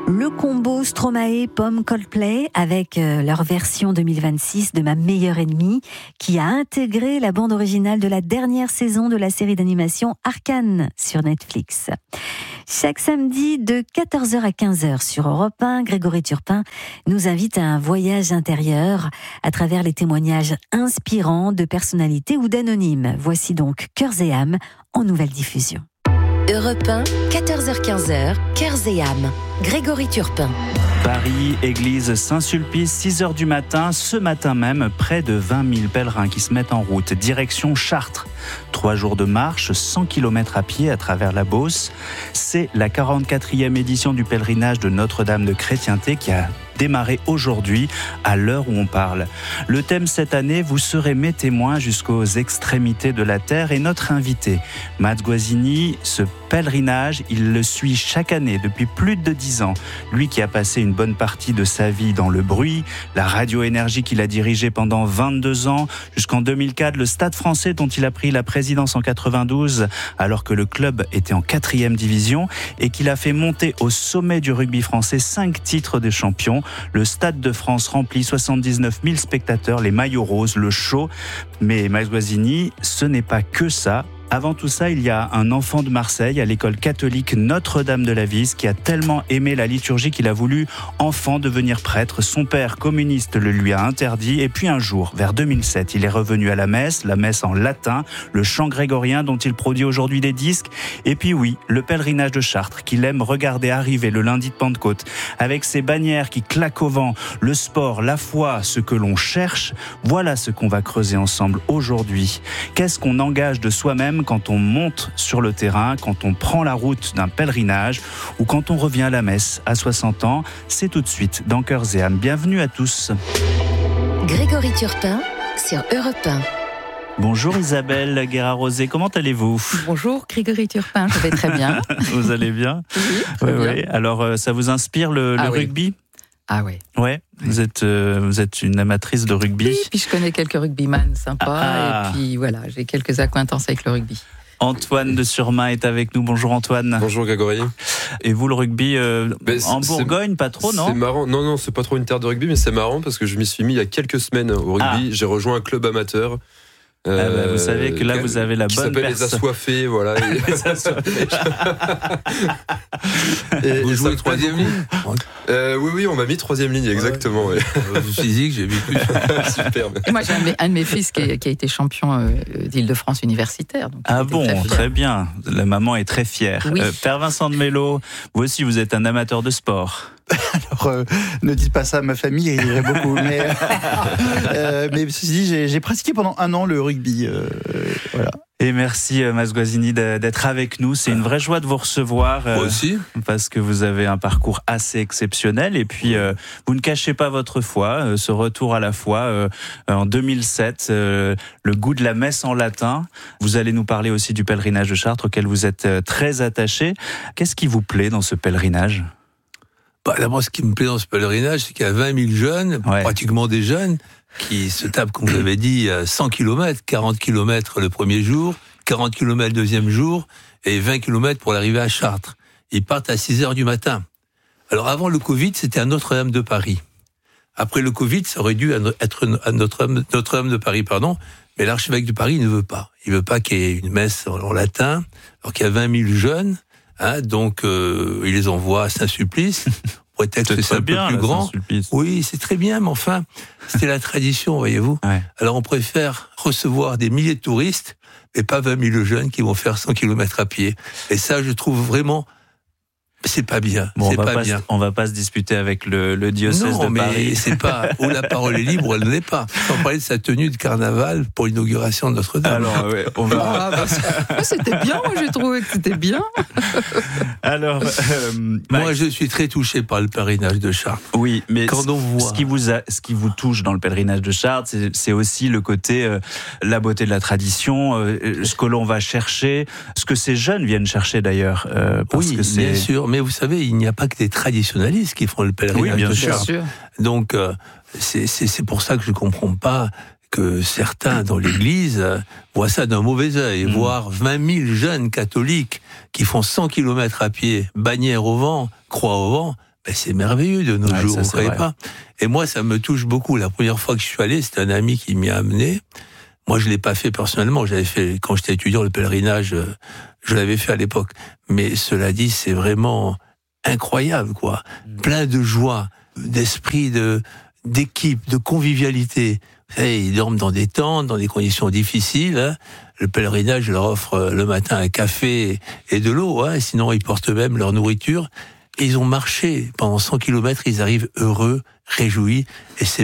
Le combo Stromae-Pomme Coldplay avec leur version 2026 de Ma meilleure ennemie qui a intégré la bande originale de la dernière saison de la série d'animation Arcane sur Netflix. Chaque samedi de 14h à 15h sur Europe 1, Grégory Turpin nous invite à un voyage intérieur à travers les témoignages inspirants de personnalités ou d'anonymes. Voici donc Cœurs et âmes en nouvelle diffusion. Europe 1, 14h-15h, Cœurs et âmes. Grégory Turpin. Paris, église Saint-Sulpice, 6h du matin. Ce matin même, près de 20 000 pèlerins qui se mettent en route, direction Chartres. 3 jours de marche, 100 km à pied à travers la Beauce. C'est la 44e édition du pèlerinage de Notre-Dame de Chrétienté qui a démarré aujourd'hui, à l'heure où on parle. Le thème cette année, vous serez mes témoins jusqu'aux extrémités de la terre. Et notre invité, Mats Guazzini, ce pèlerinage, il le suit chaque année depuis plus de 10 ans. Lui qui a passé une bonne partie de sa vie dans le bruit, la radio-énergie qu'il a dirigée pendant 22 ans, jusqu'en 2004, le Stade français dont il a pris la présidence en 92, alors que le club était en 4e division, et qu'il a fait monter au sommet du rugby français 5 titres de champion. Le Stade de France remplit 79 000 spectateurs, les maillots roses, le show. Mais Mats Guazzini, ce n'est pas que ça. Avant tout ça, il y a un enfant de Marseille à l'école catholique Notre-Dame de la Vise qui a tellement aimé la liturgie qu'il a voulu, enfant, devenir prêtre. Son père communiste le lui a interdit. Et puis un jour, vers 2007, il est revenu à la messe en latin, le chant grégorien dont il produit aujourd'hui des disques. Et puis oui, le pèlerinage de Chartres qu'il aime regarder arriver le lundi de Pentecôte, avec ses bannières qui claquent au vent, le sport, la foi, ce que l'on cherche. Voilà ce qu'on va creuser ensemble aujourd'hui. Qu'est-ce qu'on engage de soi-même quand on monte sur le terrain, quand on prend la route d'un pèlerinage ou quand on revient à la messe à 60 ans? C'est tout de suite dans Cœurs et âmes. Bienvenue à tous. Grégory Turpin sur Europe 1. Bonjour Isabelle Guerra-Rosé, comment allez-vous? Bonjour Grégory Turpin, je vais très bien. Vous allez bien? Oui, oui. Alors ça vous inspire le rugby? Ah oui. Ouais, vous êtes une amatrice de rugby. Oui, puis je connais quelques rugbyman sympas, et puis voilà, j'ai quelques accointances avec le rugby. Antoine de Surmain est avec nous. Bonjour Antoine. Bonjour Grégory. Et vous, le rugby, en Bourgogne, pas trop, non? C'est marrant. Non, c'est pas trop une terre de rugby, mais c'est marrant parce que je m'y suis mis il y a quelques semaines au rugby. J'ai rejoint un club amateur. Vous savez que là, vous avez la bonne personne. Qui s'appelle les Assoiffés, voilà. Les Assoiffés. Vous jouez 3e ligne? Oui, on m'a mis 3e ligne, exactement. Ouais. Physique, j'ai vécu. Super. Et moi, j'ai un de mes fils qui a été champion d'Île-de-France universitaire. Donc très bien. La maman est très fière. Oui. Père Vincent de Mello, vous aussi, vous êtes un amateur de sport. Alors, ne dites pas ça à ma famille, il irait beaucoup. Mais ceci dit, j'ai pratiqué pendant 1 an le rugby. Voilà. Et merci Mats Guazzini d'être avec nous. C'est une vraie joie de vous recevoir. Moi aussi. Parce que vous avez un parcours assez exceptionnel. Et puis, vous ne cachez pas votre foi. Ce retour à la foi en 2007, le goût de la messe en latin. Vous allez nous parler aussi du pèlerinage de Chartres auquel vous êtes très attaché. Qu'est-ce qui vous plaît dans ce pèlerinage ? D'abord, ce qui me plaît dans ce pèlerinage, c'est qu'il y a 20 000 jeunes, pratiquement des jeunes, qui se tapent, comme vous avez dit, 100 km, 40 km le premier jour, 40 km le deuxième jour, et 20 km pour l'arrivée à Chartres. Ils partent à 6h du matin. Alors avant le Covid, c'était à Notre-Dame de Paris. Après le Covid, ça aurait dû être à Notre-Dame de Paris, mais l'archevêque de Paris ne veut pas. Il veut pas qu'il y ait une messe en latin, alors qu'il y a 20 000 jeunes. Donc, il les envoie à Saint-Sulpice. Prétexte que c'est un peu plus grand. Oui, c'est très bien, mais enfin, c'était la tradition, voyez-vous. Ouais. Alors, on préfère recevoir des milliers de touristes, mais pas 20 000 jeunes qui vont faire 100 km à pied. Et ça, je trouve vraiment, c'est pas bien. Bon, bien. On va pas se disputer avec le diocèse de Paris. Non, mais c'est pas où la parole est libre, elle ne l'est pas. Sans parler de sa tenue de carnaval pour l'inauguration de Notre-Dame. Alors, on va. C'était bien, moi j'ai trouvé que c'était bien. Alors, moi je suis très touché par le pèlerinage de Chartres. Oui, mais quand on voit ce qui vous touche dans le pèlerinage de Chartres, c'est aussi le côté la beauté de la tradition, ce que l'on va chercher, ce que ces jeunes viennent chercher d'ailleurs. Oui, bien sûr. Mais vous savez, il n'y a pas que des traditionalistes qui font le pèlerinage de Chartres. Donc, c'est pour ça que je ne comprends pas que certains dans l'Église voient ça d'un mauvais œil. Voir 20 000 jeunes catholiques qui font 100 km à pied, bannière au vent, croix au vent, c'est merveilleux de nos jours, vous croyez pas? Et moi, ça me touche beaucoup. La première fois que je suis allé, c'était un ami qui m'y a amené. Moi, je l'ai pas fait personnellement. J'avais fait, quand j'étais étudiant, le pèlerinage, je l'avais fait à l'époque. Mais cela dit, c'est vraiment incroyable, quoi. Plein de joie, d'esprit, d'équipe, de convivialité. Vous savez, ils dorment dans des tentes, dans des conditions difficiles, hein. Le pèlerinage leur offre le matin un café et de l'eau, hein. Sinon, ils portent eux-mêmes leur nourriture. Et ils ont marché pendant 100 km, ils arrivent heureux, réjouis, et c'est